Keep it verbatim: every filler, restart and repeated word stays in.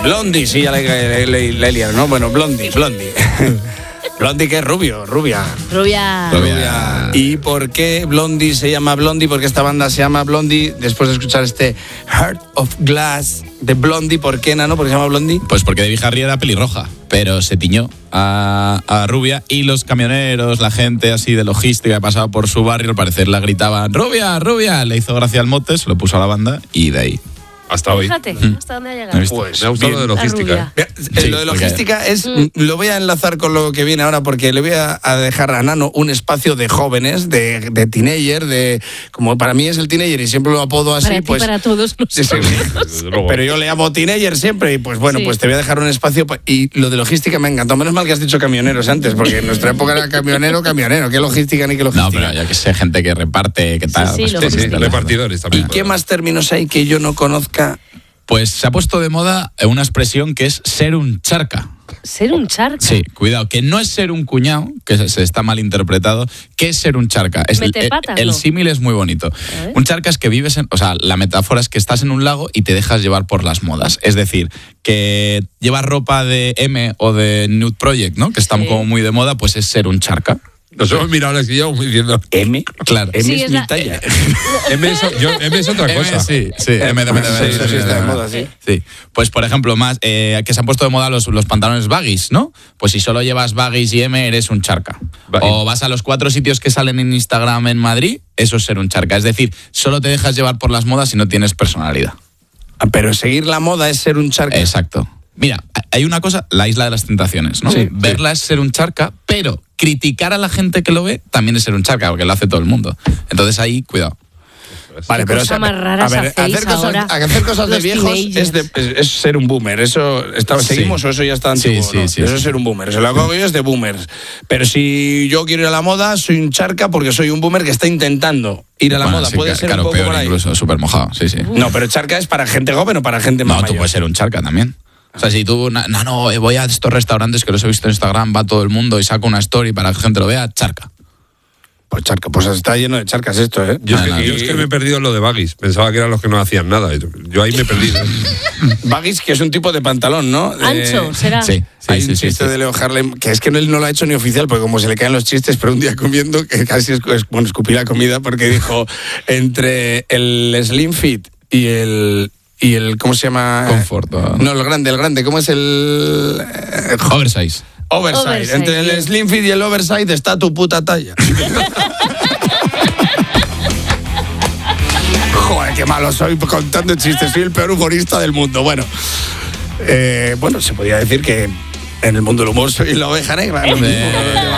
Blondie, sí, ya le, le, le, le liaron, ¿no? Bueno, Blondie, Blondie. Blondie, que es rubio, rubia. Rubia. Rubia. ¿Y por qué Blondie se llama Blondie? Porque esta banda se llama Blondie después de escuchar este Heart of Glass de Blondie. ¿Por qué, Nano? ¿Por qué se llama Blondie? Pues porque Debbie Harry era pelirroja, pero se tiñó a, a rubia y los camioneros, la gente así de logística que pasaba por su barrio, al parecer la gritaban ¡Rubia, rubia! Le hizo gracia al mote, se lo puso a la banda y de ahí. Hasta hoy. Fíjate, Mm. hasta dónde ha llegado. Pues Me ha gustado lo de logística. Mira, Sí, lo de porque- logística es, Mm. lo voy a enlazar con lo que viene ahora porque le voy a, a dejar a Nano un espacio de jóvenes, de, de teenager, de como para mí es el teenager y siempre lo apodo así, Para ti, pues para todos los sí, sí, Desde luego. pero yo le llamo teenager siempre y pues bueno, Sí. pues te voy a dejar un espacio pa- y lo de logística me encantó, menos mal que has dicho camioneros antes porque en nuestra época era camionero, camionero, qué logística ni qué No, logística. pero ya que sé, gente que reparte, que tal. sí, pues, lo Sí, sí, logística. repartidores ¿Y también. qué más términos hay que yo no conozca? Pues se ha puesto de moda una expresión que es ser un charca. Ser un charca. Sí, cuidado, que no es ser un cuñado, que se, se está mal interpretado. ¿Qué es ser un charca? Es el, Mete patas, el ¿no? símil es muy bonito. ver. Un charca es que vives en, o sea, la metáfora es que estás en un lago y te dejas llevar por las modas. Es decir, que llevas ropa de M o de Nude Project, ¿no? Que están Sí. como muy de moda, pues es ser un charca. Nos hemos mirado al sillón diciendo, M, Claro. M Sí, es es mi la- talla. M es, yo- M es otra cosa. M, sí, sí, M, M, M, M, Sí, eso sí está de moda, sí. Sí, pues por ejemplo, más eh, que se han puesto de moda los, los pantalones baggies, ¿no? Pues si solo llevas baggies y M, eres un charca. Va- O vas a los cuatro sitios que salen en Instagram en Madrid, eso es ser un charca. Es decir, solo te dejas llevar por las modas y no tienes personalidad. Ah, pero seguir la moda es ser un charca. Exacto. Mira, hay una cosa, la isla de las tentaciones, ¿no? Sí, Verla es ser un charca, pero criticar a la gente que lo ve también es ser un charca, porque lo hace todo el mundo. Entonces ahí, cuidado. Vale, Qué pero cosa o sea, más raras a ver, hacéis hacer cosas, ahora, hacer cosas de los viejos teenagers. es, de- es- es ser un boomer. Eso está, Sí. seguimos o eso ya está Sí, antiguo. sí, ¿no? sí, eso sí. es ser un boomer. Eso lo hago yo es de boomers. Pero si yo quiero ir a la moda, soy un charca porque soy un boomer que está intentando ir a la Bueno, moda. sí, Puede ca- ser claro, un poco peor por ahí. incluso, súper mojado, sí, sí. No, pero charca es para gente joven o para gente más No, tú mayor. puedes ser un charca también. O sea, si tú, no, no, eh, voy a estos restaurantes que los he visto en Instagram, va todo el mundo y saco una story para que la gente lo vea, charca. Pues charca, pues está lleno de charcas esto, ¿eh? Yo, es que, No, no, yo es que me he perdido en lo de baggies. Pensaba que eran los que no hacían nada. Yo ahí me he perdido. Baggies, que es un tipo de pantalón, ¿no? Ancho, Eh, será. Sí, sí, Hay sí, un sí, chiste sí. de Leo Harlem, que es que él no lo ha hecho ni oficial, porque como se le caen los chistes, pero un día comiendo, que casi es, es bueno, escupí la comida, porque dijo, entre el Slim Fit y el... Y el, ¿cómo se llama? Confort, o- No, el grande, el grande. ¿Cómo es el...? eh, Oversize. oversize. Oversize, Entre el bien. Slim Fit y el oversize está tu puta talla. Joder, qué malo soy contando chistes. Soy el peor humorista del mundo. Bueno, eh, bueno, se podría decir que en el mundo del humor soy la oveja negra. ¿no? Eh,